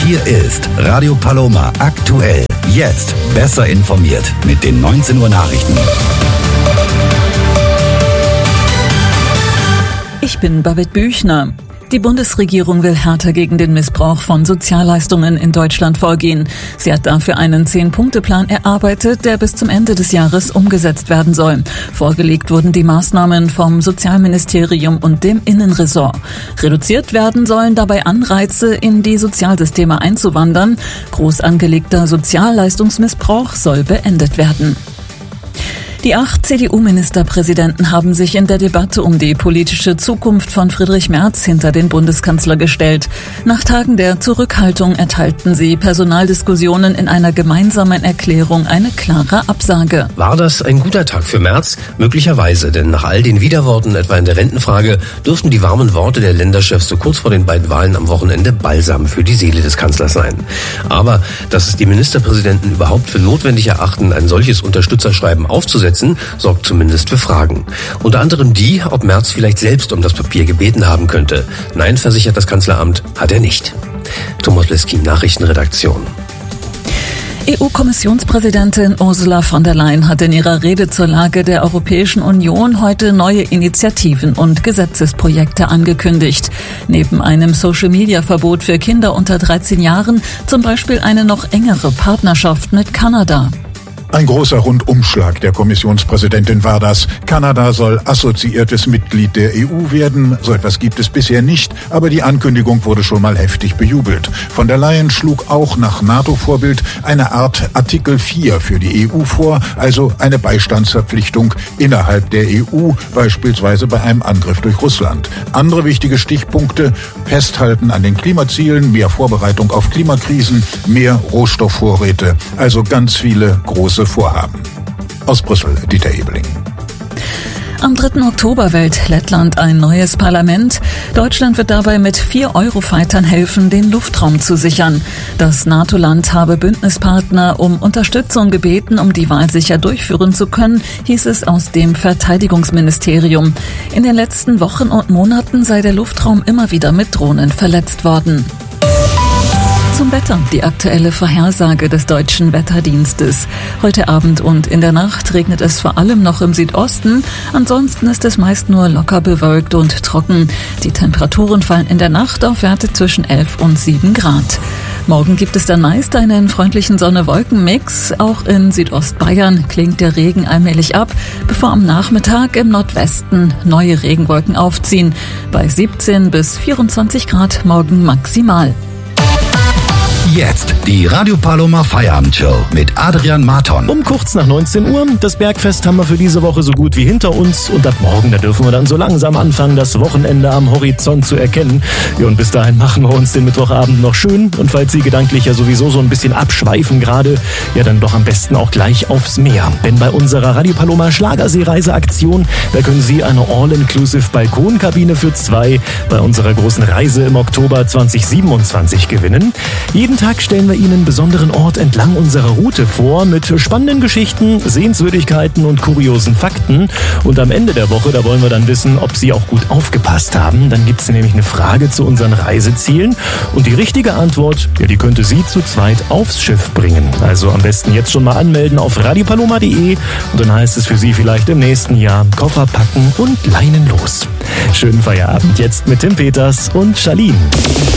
Hier ist Radio Paloma aktuell. Jetzt besser informiert mit den 19 Uhr Nachrichten. Ich bin Babette Büchner. Die Bundesregierung will härter gegen den Missbrauch von Sozialleistungen in Deutschland vorgehen. Sie hat dafür einen 10-Punkte-Plan erarbeitet, der bis zum Ende des Jahres umgesetzt werden soll. Vorgelegt wurden die Maßnahmen vom Sozialministerium und dem Innenressort. Reduziert werden sollen dabei Anreize, in die Sozialsysteme einzuwandern. Groß angelegter Sozialleistungsmissbrauch soll beendet werden. Die 8 CDU-Ministerpräsidenten haben sich in der Debatte um die politische Zukunft von Friedrich Merz hinter den Bundeskanzler gestellt. Nach Tagen der Zurückhaltung erteilten sie Personaldiskussionen in einer gemeinsamen Erklärung eine klare Absage. War das ein guter Tag für Merz? Möglicherweise, denn nach all den Widerworten, etwa in der Rentenfrage, dürften die warmen Worte der Länderchefs so kurz vor den beiden Wahlen am Wochenende Balsam für die Seele des Kanzlers sein. Aber dass es die Ministerpräsidenten überhaupt für notwendig erachten, ein solches Unterstützerschreiben aufzusetzen, sorgt zumindest für Fragen. Unter anderem die, ob Merz vielleicht selbst um das Papier gebeten haben könnte. Nein, versichert das Kanzleramt, hat er nicht. Thomas Leskin, Nachrichtenredaktion. EU-Kommissionspräsidentin Ursula von der Leyen hat in ihrer Rede zur Lage der Europäischen Union heute neue Initiativen und Gesetzesprojekte angekündigt. Neben einem Social-Media-Verbot für Kinder unter 13 Jahren zum Beispiel eine noch engere Partnerschaft mit Kanada. Ein großer Rundumschlag der Kommissionspräsidentin war das. Kanada soll assoziiertes Mitglied der EU werden. So etwas gibt es bisher nicht, aber die Ankündigung wurde schon mal heftig bejubelt. Von der Leyen schlug auch nach NATO-Vorbild eine Art Artikel 4 für die EU vor, also eine Beistandsverpflichtung innerhalb der EU, beispielsweise bei einem Angriff durch Russland. Andere wichtige Stichpunkte: Festhalten an den Klimazielen, mehr Vorbereitung auf Klimakrisen, mehr Rohstoffvorräte, also ganz viele große Vorhaben. Aus Brüssel, Dieter Ebeling. Am 3. Oktober wählt Lettland ein neues Parlament. Deutschland wird dabei mit 4 Eurofightern helfen, den Luftraum zu sichern. Das NATO-Land habe Bündnispartner um Unterstützung gebeten, um die Wahl sicher durchführen zu können, hieß es aus dem Verteidigungsministerium. In den letzten Wochen und Monaten sei der Luftraum immer wieder mit Drohnen verletzt worden. Zum Wetter, die aktuelle Vorhersage des Deutschen Wetterdienstes. Heute Abend und in der Nacht regnet es vor allem noch im Südosten. Ansonsten ist es meist nur locker bewölkt und trocken. Die Temperaturen fallen in der Nacht auf Werte zwischen 11 und 7 Grad. Morgen gibt es dann meist einen freundlichen Sonne-Wolken-Mix. Auch in Südostbayern klingt der Regen allmählich ab, bevor am Nachmittag im Nordwesten neue Regenwolken aufziehen. Bei 17 bis 24 Grad morgen maximal. Jetzt die Radio Paloma Feierabendshow mit Adrian Marton. Um kurz nach 19 Uhr. Das Bergfest haben wir für diese Woche so gut wie hinter uns. Und ab morgen, da dürfen wir dann so langsam anfangen, das Wochenende am Horizont zu erkennen. Ja, und bis dahin machen wir uns den Mittwochabend noch schön. Und falls Sie gedanklich ja sowieso so ein bisschen abschweifen gerade, ja dann doch am besten auch gleich aufs Meer. Denn bei unserer Radio Paloma Schlagersee-Reiseaktion, da können Sie eine All-Inclusive Balkonkabine für 2 bei unserer großen Reise im Oktober 2027 gewinnen. Jeden Tag stellen wir Ihnen einen besonderen Ort entlang unserer Route vor mit spannenden Geschichten, Sehenswürdigkeiten und kuriosen Fakten. Und am Ende der Woche, da wollen wir dann wissen, ob Sie auch gut aufgepasst haben. Dann gibt es nämlich eine Frage zu unseren Reisezielen. Und die richtige Antwort, ja, die könnte Sie zu zweit aufs Schiff bringen. Also am besten jetzt schon mal anmelden auf radiopaloma.de und dann heißt es für Sie vielleicht im nächsten Jahr Koffer packen und Leinen los. Schönen Feierabend jetzt mit Tim Peters und Charlene.